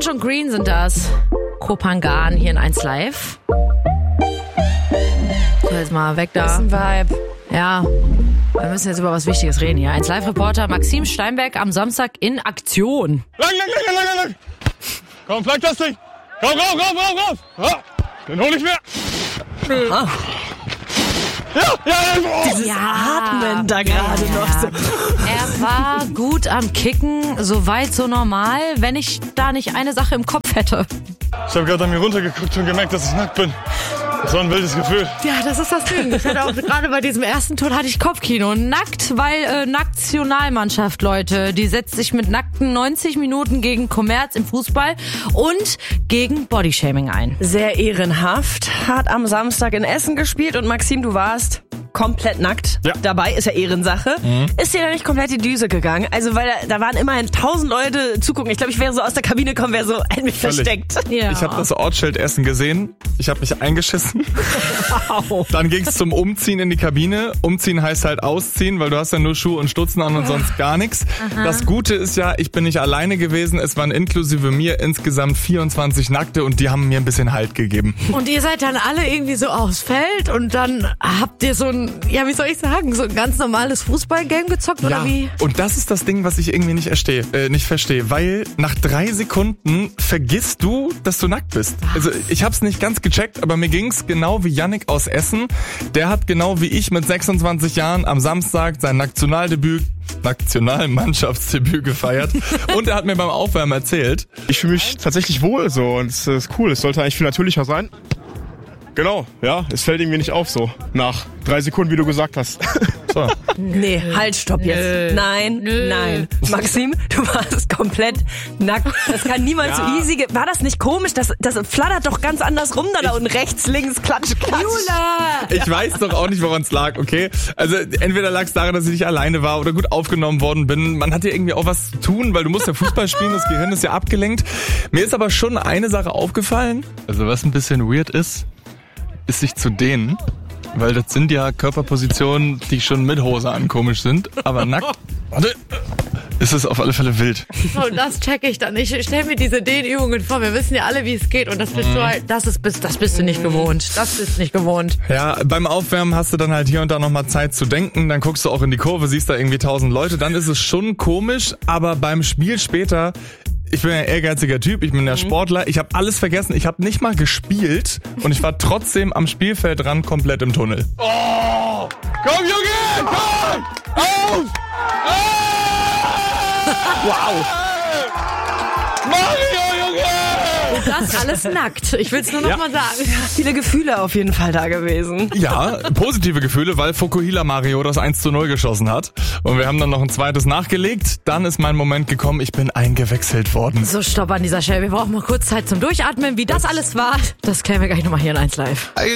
Orange und Green sind das. Kopangan hier in 1 Live. So, jetzt mal weg da. Das ist ein Vibe. Ja, wir müssen jetzt über was Wichtiges reden hier. 1 Live-Reporter Maxim Steinberg am Samstag in Aktion. Lang. Komm, flank das Ding. Komm, rauf. Ja, den hol ich mir. Aha. Dieses Atmen da gerade noch so. Er war gut am Kicken, soweit so normal, wenn ich da nicht eine Sache im Kopf hätte. Ich habe gerade an mir runtergeguckt und gemerkt, dass ich nackt bin. Das war ein wildes Gefühl. Ja, das ist das Ding. Ich hatte auch gerade bei diesem ersten Ton hatte ich Kopfkino. Nackt, weil Nationalmannschaft, Leute, die setzt sich mit nackten 90 Minuten gegen Kommerz im Fußball und gegen Bodyshaming ein. Sehr ehrenhaft. Hat am Samstag in Essen gespielt und Maxim, du warst komplett nackt. Ja. Dabei ist ja Ehrensache. Ist dir da nicht komplett die Düse gegangen? Also, weil da waren immerhin 1000 Leute zugucken. Ich glaube, ich wäre so aus der Kabine gekommen, wäre so in mich versteckt. Ja. Ich habe das Ortsschild Essen gesehen. Ich habe mich eingeschissen. Wow. Dann ging es zum Umziehen in die Kabine. Umziehen heißt halt ausziehen, weil du hast ja nur Schuhe und Stutzen an und sonst gar nichts. Das Gute ist ja, ich bin nicht alleine gewesen. Es waren inklusive mir insgesamt 24 Nackte und die haben mir ein bisschen Halt gegeben. Und ihr seid dann alle irgendwie so aufs Feld und dann habt ihr so ein, ja, wie soll ich sagen, so ein ganz normales Fußballgame gezockt oder wie? Und das ist das Ding, was ich irgendwie nicht verstehe, weil nach 3 Sekunden vergisst du, dass du nackt bist. Also ich hab's nicht ganz gecheckt, aber mir ging's genau wie Yannick aus Essen. Der hat genau wie ich mit 26 Jahren am Samstag sein Nationalmannschaftsdebüt gefeiert und er hat mir beim Aufwärmen erzählt. Ich fühle mich tatsächlich wohl so und es ist cool. Es sollte eigentlich viel natürlicher sein. Genau, ja, es fällt irgendwie nicht auf so. Nach 3 Sekunden, wie du gesagt hast. So. Nee, halt, stopp jetzt. Nein. Maxim, du warst komplett nackt. Das kann niemals so easy gehen. War das nicht komisch? Das flattert doch ganz anders rum da unten. Rechts, links, klatsch. Jula! Ich weiß doch auch nicht, woran es lag, okay? Also entweder lag es daran, dass ich nicht alleine war oder gut aufgenommen worden bin. Man hat ja irgendwie auch was zu tun, weil du musst ja Fußball spielen, das Gehirn ist ja abgelenkt. Mir ist aber schon eine Sache aufgefallen, also was ein bisschen weird ist sich zu dehnen, weil das sind ja Körperpositionen, die schon mit Hose an komisch sind, aber nackt, warte, ist es auf alle Fälle wild. Und das checke ich dann. Ich stelle mir diese Dehnübungen vor. Wir wissen ja alle, wie es geht und das bist du halt, das bist du nicht gewohnt. Das bist nicht gewohnt. Ja, beim Aufwärmen hast du dann halt hier und da nochmal Zeit zu denken, dann guckst du auch in die Kurve, siehst da irgendwie 1000 Leute, dann ist es schon komisch, aber beim Spiel später, ich bin ein ehrgeiziger Typ, ich bin der Sportler, ich habe alles vergessen, ich habe nicht mal gespielt und ich war trotzdem am Spielfeldrand komplett im Tunnel. Oh! Komm, Junge! Komm! Auf! Wow. Mario, Junge! Und das alles nackt. Ich will es nur noch mal sagen. Viele Gefühle auf jeden Fall da gewesen. Ja, positive Gefühle, weil Fukuhila Mario das 1:0 geschossen hat. Und wir haben dann noch ein zweites nachgelegt. Dann ist mein Moment gekommen, ich bin eingewechselt worden. So, stopp an dieser Stelle. Wir brauchen mal kurz Zeit zum Durchatmen. Wie das alles war, das klären wir gleich nochmal hier in 1 Live.